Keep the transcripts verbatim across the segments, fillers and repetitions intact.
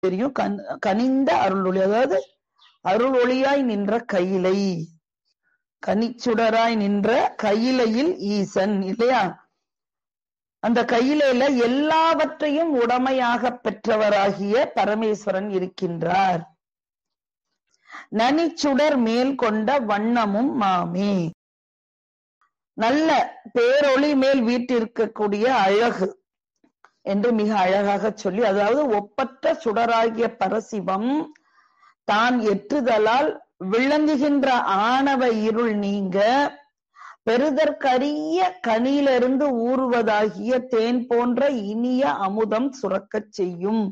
தெரியும். கண் கனிந்த அருள் ஒளி, அதாவது அருள் ஒளியாய் நின்ற கையிலை, கனிச்சுடராய் நின்ற கையிலையில் ஈசன் இல்லையா? அந்த கையிலையில எல்லாவற்றையும் உடமையாக பெற்றவராகிய பரமேஸ்வரன் இருக்கின்றார். நனிச்சுடர் மேல் கொண்ட வண்ணமும் மாமே, நல்ல பேரொளி மேல் வீட்டிருக்கக்கூடிய அழகு என்று மிக அழகாக சொல்லி, அதாவது ஒப்பற்ற சுடராகிய பரசிவம் தான் எற்றுதலால் விளங்குகின்ற ஆணவ இருள் நீங்க பெருதற்கரிய கனியிலிருந்து ஊறுவதாகிய தேன் போன்ற இனிய அமுதம் சுரக்கச் செய்யும்.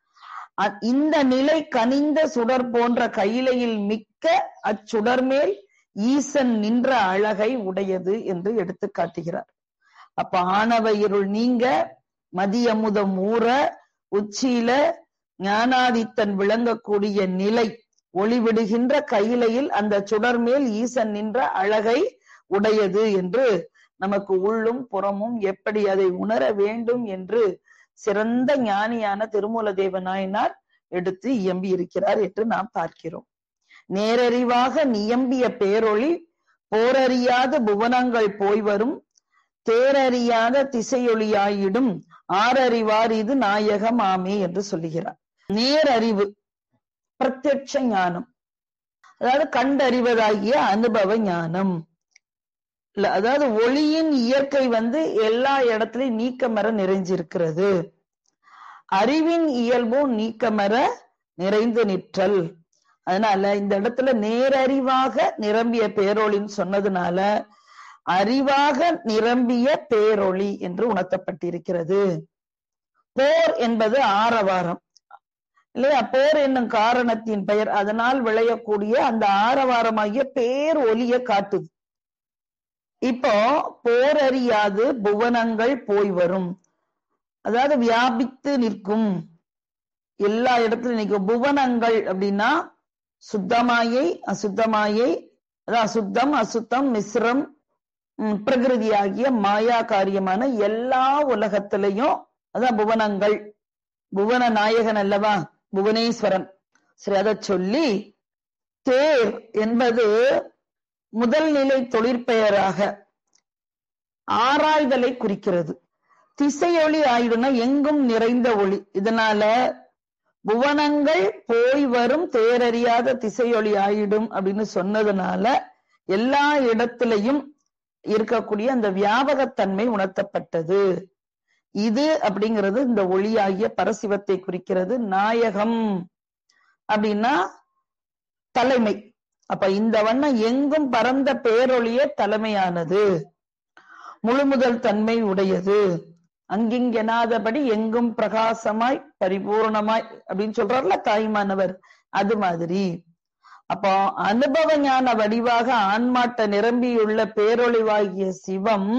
இந்த நிலை கனிந்த சுடர் போன்ற கையிலையில் மிக்க அச்சுடர் மேல் ஈசன் நின்ற அழகை உடையது என்று எடுத்து காட்டுகிறார். அப்ப ஆணவ இருள் நீங்க மதியமுதம் ஊற உச்சியில ஞானாதித்தன் விளங்கக்கூடிய நிலை ஒளிவிடுகின்ற கையிலையில் அந்த சுடர் மேல் ஈசன் நின்ற அழகை உடையது என்று நமக்கு உள்ளும் புறமும் எப்படி அதை உணர வேண்டும் என்று சிறந்த ஞானியான திருமூல தேவ நாயனார் எடுத்து இயம்பி இருக்கிறார் என்று நாம் பார்க்கிறோம். நேரறிவாக நியம்பிய பேரொளி போரறியாத புவனங்கள் போய் வரும் தேரறியாத திசையொளியாயிடும் ஆறறிவார் இது நாயகம் ஆமே என்று சொல்லுகிறார். நேரறிவு பிரத்யட்ச ஞானம், அதாவது கண்டறிவதாகிய அனுபவ ஞானம் இல்ல, அதாவது ஒளியின் இயற்கை வந்து எல்லா இடத்துலயும் நீக்கமர நிறைஞ்சிருக்கிறது. அறிவின் இயல்பும் நீக்கமர நிறைந்து நிற்றல். அதனால இந்த இடத்துல நேரறிவாக நிரம்பிய பேரொளின்னு சொன்னதுனால அறிவாக நிரம்பிய பேரொளி என்று உணர்த்தப்பட்டிருக்கிறது. போர் என்பது ஆரவாரம் இல்லையா? போர் என்னும் காரணத்தின் பெயர், அதனால் விளையக்கூடிய அந்த ஆரவாரமாகிய பேர் ஒலிய காட்டுது. இப்போ போர் அறியாது புவனங்கள் போய் வரும், அதாவது வியாபித்து நிற்கும் எல்லா இடத்துலயும் நிற்கும். புவனங்கள் அப்படின்னா சுத்தமாயை அசுத்தமாயை, அதாவது அசுத்தம் அசுத்தம் மிஸ்ரம் பிரகிருதி ஆகிய மாயா காரியமான எல்லா உலகத்திலையும் அதான் புவனங்கள். புவன நாயகன் அல்லவா புவனேஸ்வரன். சரி, அதை சொல்லி தேர் என்பது முதல் நிலை தொழிற்பெயராக ஆராய்தலை குறிக்கிறது. திசையொளி ஆயிடும்னா எங்கும் நிறைந்த ஒளி. இதனால புவனங்கள் போய் வரும் தேரறியாத திசையொளி ஆயிடும் அப்படின்னு சொன்னதுனால எல்லா இடத்திலையும் இருக்கக்கூடிய அந்த வியாபகத்தன்மை உணர்த்தப்பட்டது. இது அப்படிங்கிறது இந்த ஒளியாகிய பரசிவத்தை குறிக்கிறது. நாயகம் அப்படின்னா தலைமை. அப்ப இந்த வண்ணம் எங்கும் பரந்த பேரொளியே தலைமையானது, முழுமுதல் தன்மை உடையது, அங்கிங்கெனாதபடி எங்கும் பிரகாசமாய் பரிபூர்ணமாய் அப்படின்னு சொல்றாருல தாய்மானவர். அது மாதிரி அப்போ அனுபவ ஞான வடிவாக ஆன்மாட்ட நிரம்பியுள்ள பேரொளிவாகிய சிவம்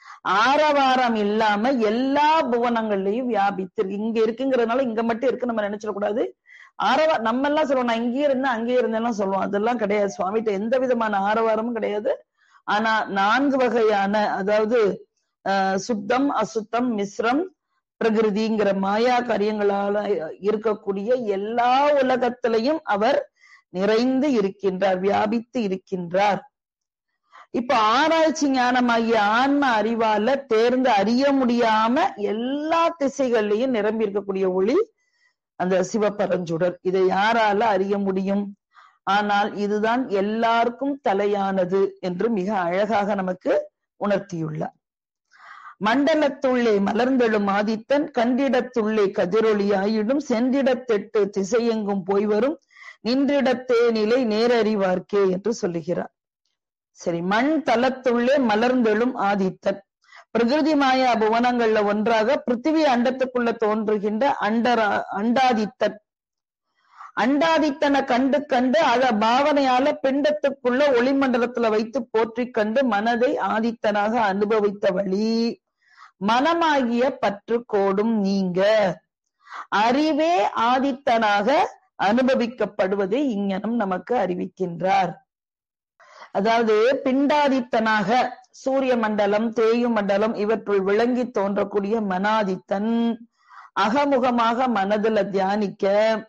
ஆரவாரம் இல்லாம எல்லா புவனங்கள்லயும் வியாபித்து இங்க இருக்குங்கிறதுனால இங்க மட்டும் இருக்கு நம்ம நினைச்சிடக்கூடாது. ஆரவா நம்ம எல்லாம் சொல்லுவோம், நான் இங்கே இருந்தேன் அங்கே இருந்தேன் சொல்லுவோம், அதெல்லாம் கிடையாது. சுவாமிகிட்ட எந்த விதமான ஆரவாரமும் கிடையாது. ஆனா நான்கு வகையான, அதாவது அஹ் சுத்தம் அசுத்தம் மிஸ்ரம் பிரகிருதிங்கிற மாயா காரியங்களால இருக்கக்கூடிய எல்லா உலகத்திலையும் அவர் நிறைந்து இருக்கின்றார், வியாபித்து இருக்கின்றார். இப்ப ஆராய்ச்சி ஞானமாகிய ஆன்ம அறிவால தேர்ந்து அறிய முடியாம எல்லா திசைகள்லையும் நிரம்பி இருக்கக்கூடிய ஒளி அந்த சிவபரஞ்சுடர். இதை யாரால அறிய முடியும்? ஆனால் இதுதான் எல்லாருக்கும் தலையானது என்று மிக அழகாக நமக்கு உணர்த்தியுள்ளார். மண்டலத்துள்ளே மலர்ந்தெழும் ஆதித்தன் கண்டிடத்துள்ளே கதிரொளியாயிடும் சென்றிடத்தெட்டு திசையெங்கும் போய் வரும் நின்றிடத்தே நிலை நேரறிவார்க்கே என்று சொல்லுகிறார். சரி, மண் தலத்துள்ளே மலர்ந்தெழும் ஆதித்தன் பிரகிருதி மாயா புவனங்கள்ல ஒன்றாக பிருத்திவி அண்டத்துக்குள்ள தோன்றுகின்ற அண்டரா அண்டாதித்தன். அண்டாதித்தனை கண்டு கண்டு அத பாவனையால பிண்டத்துக்குள்ள ஒளிமண்டலத்துல வைத்து போற்றி கண்டு மனதை ஆதித்தனாக அனுபவித்த வழி மனமாகிய பற்று கோடும் நீங்க அறிவே ஆதித்தனாக அனுபவிக்கப்படுவதை இங்ஙனம் நமக்கு அறிவிக்கின்றார். அதாவது பிண்டாதித்தனாக சூரிய மண்டலம் தேயு மண்டலம் இவற்றுள் விளங்கி தோன்றக்கூடிய மனாதித்தன் அகமுகமாக மனதுல தியானிக்க